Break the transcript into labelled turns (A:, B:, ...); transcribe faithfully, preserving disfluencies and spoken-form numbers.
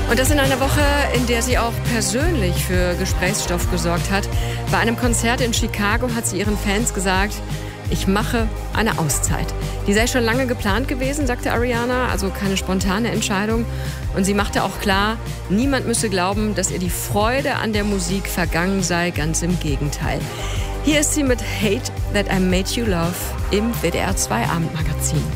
A: Und das in einer Woche, in der sie auch persönlich für Gesprächsstoff gesorgt hat. Bei einem Konzert in Chicago hat sie ihren Fans gesagt, ich mache eine Auszeit. Die sei schon lange geplant gewesen, sagte Ariana, also keine spontane Entscheidung. Und sie machte auch klar, niemand müsse glauben, dass ihr die Freude an der Musik vergangen sei, ganz im Gegenteil. Hier ist sie mit Hate That I Made You Love im W D R zwei Abendmagazin.